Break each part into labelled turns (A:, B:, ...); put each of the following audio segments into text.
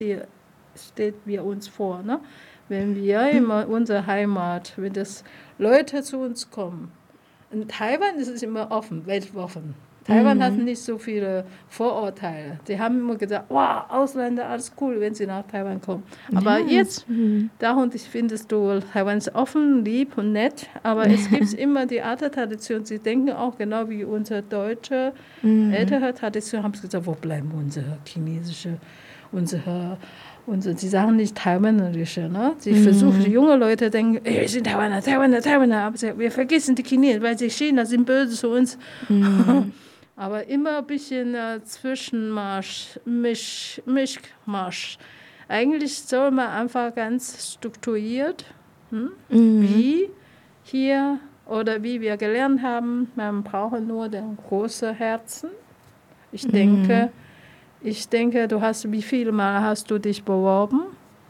A: steht wir uns vor, ne? Wenn wir in unserer Heimat, wenn das Leute zu uns kommen. In Taiwan ist es immer offen, weltoffen. Taiwan hat nicht so viele Vorurteile. Die haben immer gesagt, wow, Ausländer, alles cool, wenn sie nach Taiwan kommen. Aber jetzt, ich findest du, Taiwan ist offen, lieb und nett, aber es gibt immer die alte Tradition. Sie denken auch genau wie unsere deutsche ältere Tradition, haben sie gesagt, wo bleiben unsere chinesische, sie sagen nicht Taiwanerische, ne? Sie versuchen, die junge Leute denken, wir sind Taiwaner, aber wir vergessen die Chinesen, weil die China sind böse zu uns. Aber immer ein bisschen Zwischenmarsch, Mischmarsch. Eigentlich soll man einfach ganz strukturiert, wie hier oder wie wir gelernt haben, man braucht nur den großen Herzen. Ich denke, wie viele Mal hast du dich beworben?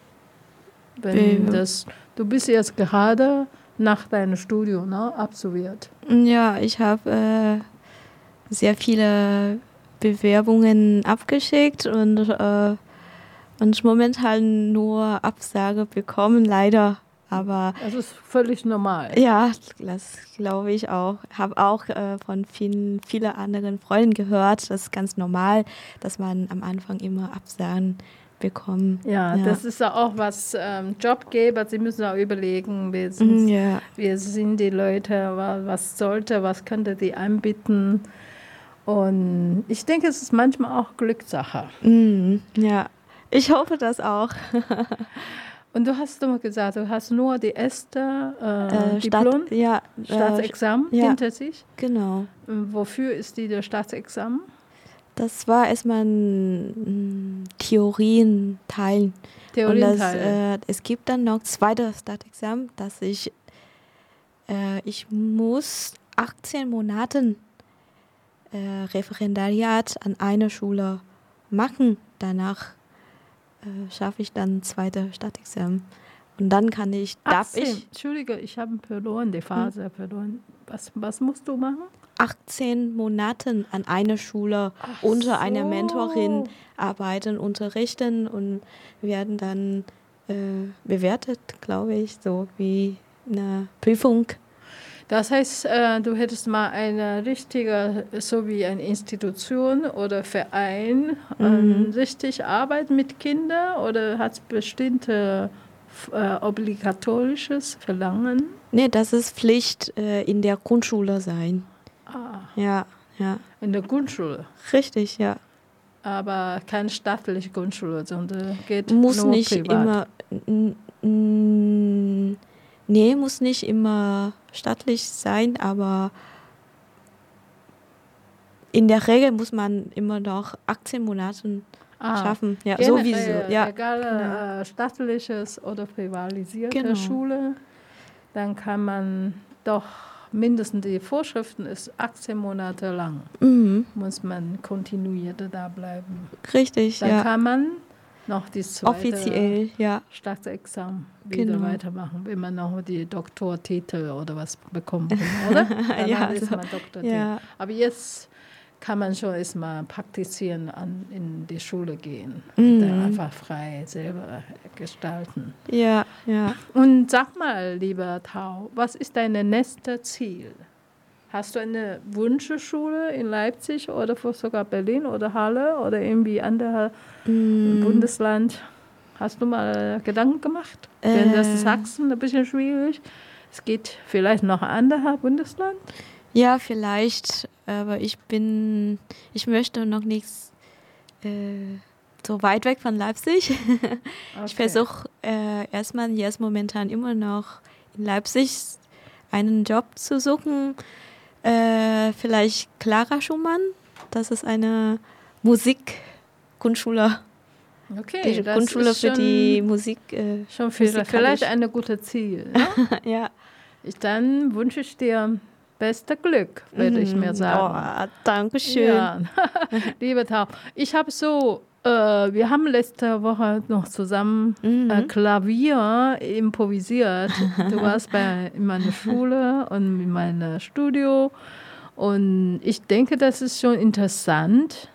A: Du bist jetzt gerade nach deinem Studium, ne, absolviert.
B: Ja, ich habe sehr viele Bewerbungen abgeschickt und momentan nur Absage bekommen, leider. Aber
A: das ist völlig normal.
B: Ja, das glaube ich auch. Habe auch von vielen anderen Freunden gehört, das ist ganz normal, dass man am Anfang immer Absagen bekommt.
A: Ja, das ist auch was Jobgeber, sie müssen auch überlegen, wer sind die Leute, was könnte die anbieten. Und ich denke, es ist manchmal auch Glückssache.
B: Ja, ich hoffe das auch.
A: Und du hast immer gesagt, du hast nur die erste Diplom, Staatsexamen hinter sich.
B: Genau.
A: Wofür ist das Staatsexamen?
B: Das war erstmal ein Theorienteil. Es gibt dann noch zweites Staatsexamen, dass ich muss 18 Monate Referendariat an einer Schule machen. Danach schaffe ich dann zweite Staatsexamen. Und dann
A: Entschuldige, ich habe die Phase verloren. Was musst du machen?
B: 18 Monate an einer Schule unter einer Mentorin arbeiten, unterrichten und werden dann bewertet, glaube ich, so wie eine Prüfung.
A: Das heißt, du hättest mal eine richtige, so wie eine Institution oder Verein, richtig arbeiten mit Kindern oder hat es bestimmte obligatorisches Verlangen?
B: Nee, das ist Pflicht in der Grundschule sein. Ja.
A: In der Grundschule?
B: Richtig, ja.
A: Aber keine staatliche Grundschule, sondern geht
B: muss
A: nur
B: nicht
A: privat?
B: Muss nicht immer staatlich sein, aber in der Regel muss man immer noch 18 Monate schaffen. Ja, sowieso. Ja.
A: Egal, staatliches oder privatisierte Schule, dann kann man doch mindestens die Vorschriften ist 18 Monate lang. Muss man kontinuiert da bleiben.
B: Richtig,
A: dann kann man noch die zweite
B: offiziell,
A: Staatsexamen wieder weitermachen, wenn man noch die Doktortitel oder was bekommt, oder? Dann ist man Doktortitel. Ja. Aber jetzt kann man schon erstmal praktizieren, in die Schule gehen. Und dann einfach frei selber gestalten.
B: Ja.
A: Und sag mal, lieber Tao, was ist dein nächstes Ziel? Hast du eine Wunschschule in Leipzig oder sogar Berlin oder Halle oder irgendwie andere Bundesland? Hast du mal Gedanken gemacht? Denn das ist Sachsen ein bisschen schwierig. Es geht vielleicht noch ein anderes Bundesland?
B: Ja, vielleicht, aber ich möchte noch nichts so weit weg von Leipzig. Okay. Ich versuche erstmal jetzt momentan immer noch in Leipzig einen Job zu suchen. Vielleicht Clara Schumann, das ist eine Musikgrundschule.
A: Okay,
B: die Grundschule für die Musik.
A: Schon vielleicht ein gutes Ziel. Ne?
B: Ja.
A: Dann wünsche ich dir beste Glück, würde ich mir sagen.
B: Oh, danke schön.
A: Ja. Liebe Tao, wir haben letzte Woche noch zusammen Klavier improvisiert. Du warst in meiner Schule und in meinem Studio. Und ich denke, das ist schon interessant,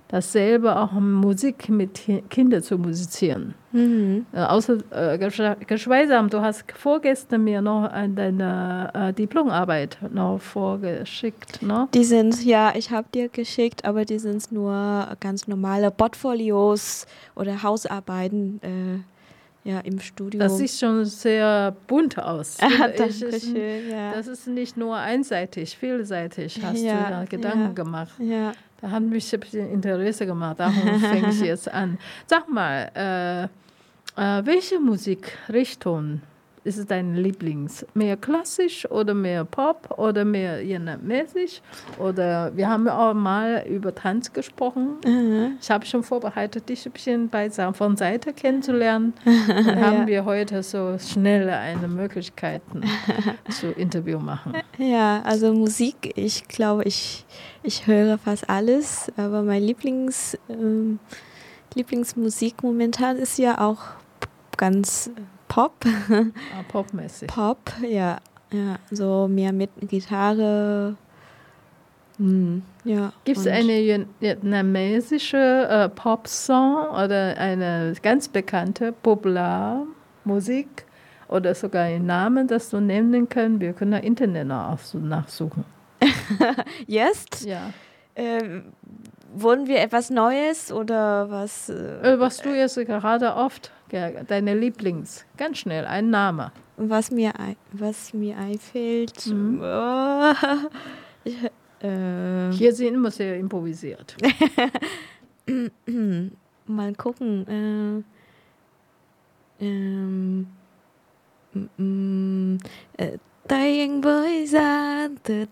A: dasselbe auch Musik mit Kindern zu musizieren. Geschweigsam, du hast vorgestern mir noch deine Diplomarbeit noch vorgeschickt, ne?
B: Die sind, ja, ich habe dir geschickt, aber die sind nur ganz normale Portfolios oder Hausarbeiten im Studium.
A: Das sieht schon sehr bunt aus.
B: Dankeschön, ja.
A: Das ist nicht nur einseitig, vielseitig hast du da Gedanken gemacht.
B: Ja.
A: Da hat mich ein bisschen Interesse gemacht, darum fange ich jetzt an. Sag mal, welche Musikrichtung ist dein Lieblings? Mehr klassisch oder mehr Pop oder mehr mäßig? Oder wir haben auch mal über Tanz gesprochen. Ich habe schon vorbereitet, dich ein bisschen von Seite kennenzulernen. Dann haben wir heute so schnell eine Möglichkeit zu Interview machen.
B: Ja, also Musik, ich glaube, ich höre fast alles, aber mein Lieblingsmusik momentan ist ja auch ganz Pop.
A: Popmäßig.
B: Pop, ja, so mehr mit Gitarre. Ja.
A: Gibt es eine vietnamesische Pop-Song oder eine ganz bekannte Popularmusik oder sogar einen Namen, das du nennen können? Wir können im Internet nachsuchen.
B: Jetzt?
A: Ja.
B: Wollen wir etwas Neues oder was?
A: Was du jetzt gerade oft, deine Lieblings, ganz schnell, ein Name.
B: Was mir einfällt.
A: Hier sind immer sehr improvisiert.
B: Mal gucken. Tay anh với da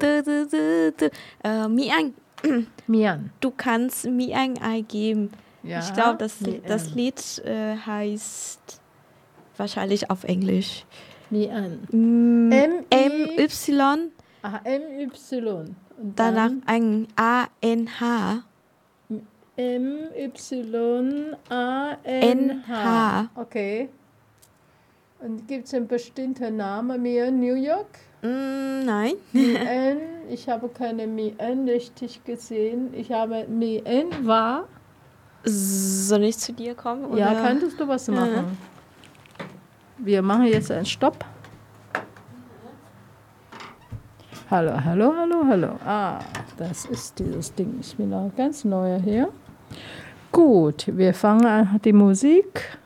B: Mỹ Anh.
A: Mian.
B: Du kannst Mi Anh eingeben.
A: Ja,
B: ich glaube, das Lied heißt wahrscheinlich auf Englisch.
A: Mian.
B: M-Y.
A: M-Y. Und
B: danach ein A-N-H.
A: M-Y-A-N-H. Okay. Und gibt es einen bestimmten Namen? Mian New York?
B: Nein.
A: Mian, ich habe keine Mian richtig gesehen. Ich habe Mian war.
B: Soll ich zu dir kommen? Oder?
A: Ja, könntest du was machen? Wir machen jetzt einen Stopp. Hallo, hallo, hallo, hallo. Ah, das ist dieses Ding. Ich bin auch ganz neu hier. Gut, wir fangen an die Musik.